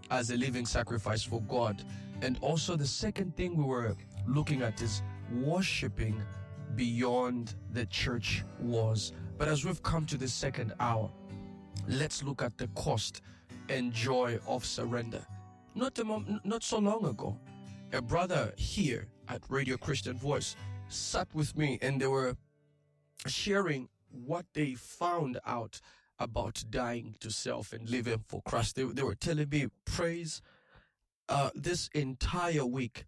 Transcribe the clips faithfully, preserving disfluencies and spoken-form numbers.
as a living sacrifice for God. And also the second thing we were looking at is worshiping beyond the church walls. But as we've come to the second hour, let's look at the cost and joy of surrender. Not a mom, not so long ago, a brother here at Radio Christian Voice sat with me and they were sharing what they found out about dying to self and living for Christ. They, they were telling me, praise, uh, this entire week,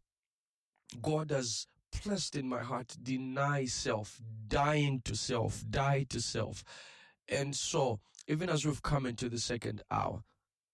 God has placed in my heart, deny self, dying to self, die to self. And so, even as we've come into the second hour,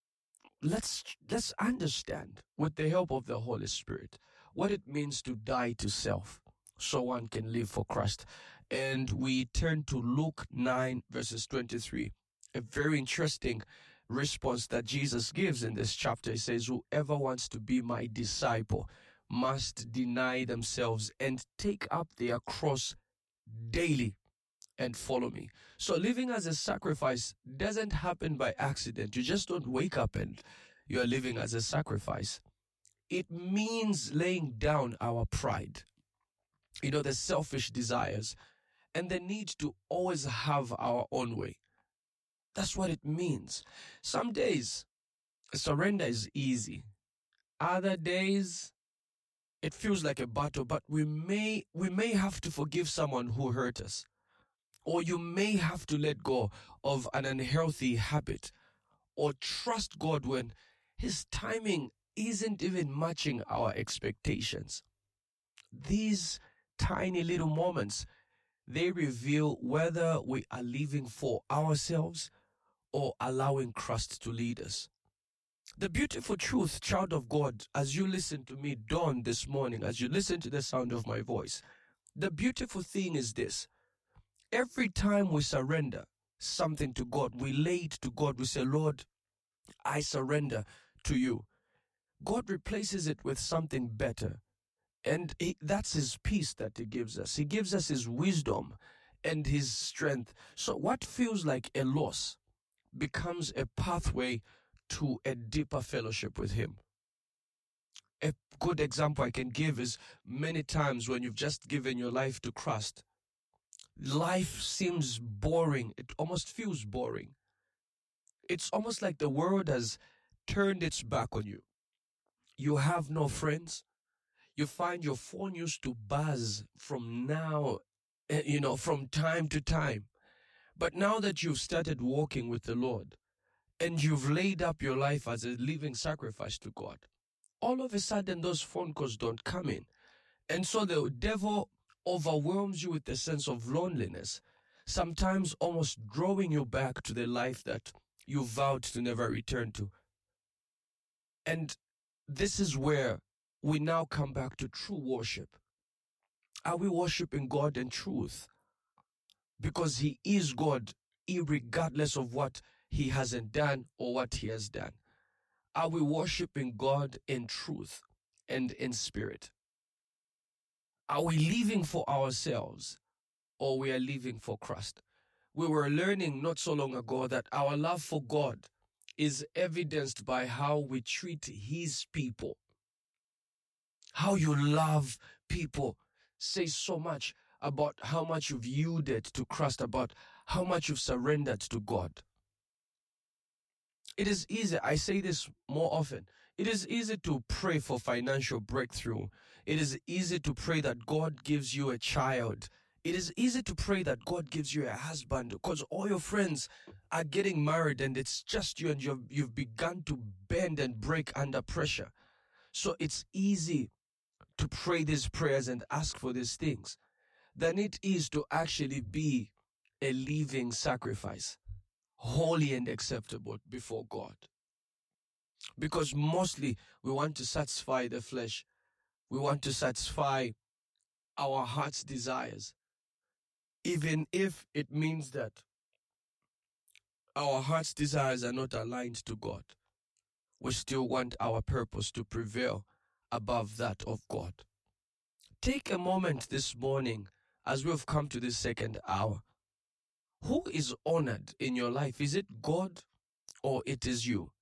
let's let's understand, with the help of the Holy Spirit, what it means to die to self so one can live for Christ. And we turn to Luke nine, verses twenty-three, a very interesting response that Jesus gives in this chapter. He says, whoever wants to be my disciple must deny themselves and take up their cross daily and follow me. So living as a sacrifice doesn't happen by accident. You just don't wake up and you are living as a sacrifice. It means laying down our pride, you know, the selfish desires, and the need to always have our own way. That's what it means. Some days, surrender is easy. Other days, it feels like a battle, but we may we may have to forgive someone who hurt us. Or you may have to let go of an unhealthy habit. Or trust God when His timing isn't even matching our expectations. These tiny little moments, they reveal whether we are living for ourselves or allowing Christ to lead us. The beautiful truth, child of God, as you listen to me dawn this morning, as you listen to the sound of my voice, the beautiful thing is this. Every time we surrender something to God, we lay it to God, we say, Lord, I surrender to you. God replaces it with something better. And he, that's His peace that He gives us. He gives us His wisdom and His strength. So what feels like a loss becomes a pathway to a deeper fellowship with Him. A good example I can give is many times when you've just given your life to Christ, life seems boring. It almost feels boring. It's almost like the world has turned its back on you. You have no friends. You find your phone used to buzz from now, you know, from time to time. But now that you've started walking with the Lord and you've laid up your life as a living sacrifice to God, all of a sudden those phone calls don't come in. And so the devil overwhelms you with a sense of loneliness, sometimes almost drawing you back to the life that you vowed to never return to. And this is where we now come back to true worship. Are we worshiping God in truth? Because He is God, irregardless of what He hasn't done or what He has done. Are we worshiping God in truth and in spirit? Are we living for ourselves or we are living for Christ? We were learning not so long ago that our love for God is evidenced by how we treat His people. How you love people says so much about how much you've yielded to Christ, about how much you've surrendered to God. It is easy, I say this more often, it is easy to pray for financial breakthrough. It is easy to pray that God gives you a child. It is easy to pray that God gives you a husband because all your friends are getting married and it's just you and you've, you've begun to bend and break under pressure. So it's easy to pray these prayers and ask for these things than it is to actually be a living sacrifice, holy and acceptable before God. Because mostly we want to satisfy the flesh. We want to satisfy our heart's desires. Even if it means that our heart's desires are not aligned to God, we still want our purpose to prevail above that of God. Take a moment this morning as we've come to this second hour. Who is honored in your life? Is it God or it is you?